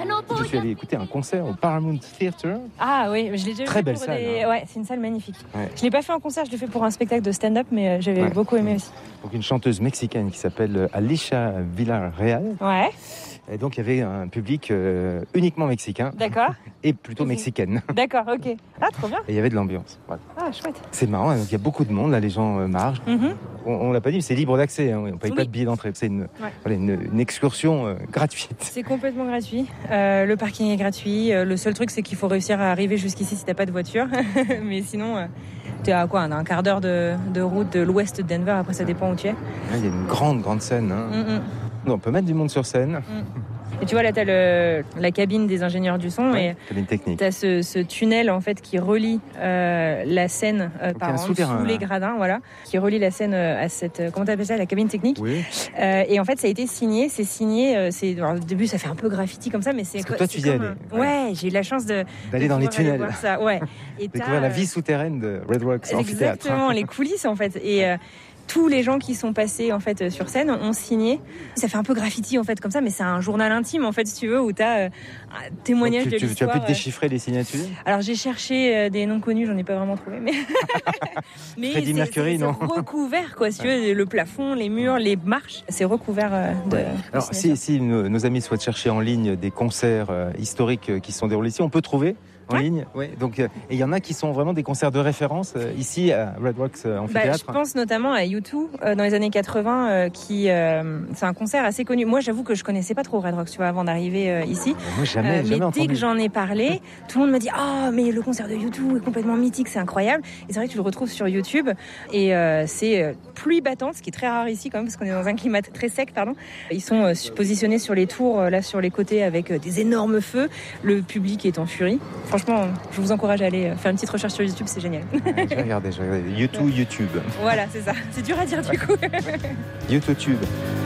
Je suis allé écouter un concert au Paramount Theatre. Ah oui, je l'ai déjà Très vu belle pour salle, des... hein. Ouais, c'est une salle magnifique. Ouais. Je l'ai pas fait en concert, je l'ai fait pour un spectacle de stand-up, mais j'avais beaucoup aimé aussi. Donc une chanteuse mexicaine qui s'appelle Alicia Villarreal. Ouais. Et donc il y avait un public uniquement mexicain. D'accord. Et plutôt mexicaine. D'accord, ok. Ah, trop bien. Et il y avait de l'ambiance. Voilà. Ah, chouette. C'est marrant, hein, donc il y a beaucoup de monde, là les gens marchent. Mm-hmm. On l'a pas dit, mais c'est libre d'accès, hein, on ne paye pas de billet d'entrée. C'est une excursion gratuite. C'est complètement gratuit. Le parking est gratuit. Le seul truc, c'est qu'il faut réussir à arriver jusqu'ici si t'as pas de voiture. Mais sinon, t'es à quoi, un quart d'heure de route de l'ouest de Denver. Après, ça dépend où tu es. Là, il y a une grande scène. Hein. Mm-mm. On peut mettre du monde sur scène. Et tu vois, là, t'as la cabine des ingénieurs du son. Ouais, et cabine technique. t'as ce tunnel, en fait, qui relie la scène par en dessous les gradins, voilà, qui relie la scène à cette, comment t'appelles ça, la cabine technique. Oui. Et en fait, ça a été signé. C'est signé. Alors, au début, ça fait un peu graffiti comme ça, mais c'est. Parce que toi, tu y allais. Ouais, j'ai eu la chance d'aller dans les tunnels. Voir ça. Ouais. Et découvrir la vie souterraine de Red Rocks Amphithéâtre. Exactement, les coulisses, en fait. Et tous les gens qui sont passés en fait sur scène ont signé. Ça fait un peu graffiti en fait comme ça, mais c'est un journal intime en fait si tu veux où t'as un témoignage de l'histoire. Tu as pu déchiffrer les signatures? Alors j'ai cherché des noms connus, j'en ai pas vraiment trouvé, mais Freddie Mercury, non? C'est recouvert quoi, si tu veux, le plafond, les murs, les marches, c'est recouvert de. Alors si nos amis souhaitent chercher en ligne des concerts historiques qui sont déroulés ici, on peut trouver. En ligne, ouais. Donc, et il y en a qui sont vraiment des concerts de référence ici à Red Rocks Amphithéâtre. Je pense notamment à U2 dans les années 80, qui c'est un concert assez connu. Moi, j'avoue que je connaissais pas trop Red Rocks, tu vois, avant d'arriver ici. Moi, jamais mais entendu. Dès que j'en ai parlé, tout le monde me dit mais le concert de U2 est complètement mythique, c'est incroyable. Et c'est vrai que tu le retrouves sur YouTube. Et c'est pluie battante, ce qui est très rare ici quand même, parce qu'on est dans un climat très sec, pardon. Ils sont positionnés sur les tours, là sur les côtés, avec des énormes feux. Le public est en furie. Franchement, je vous encourage à aller faire une petite recherche sur YouTube, c'est génial. Je vais regarder. YouTube. Voilà, c'est ça. C'est dur à dire du coup. YouTube.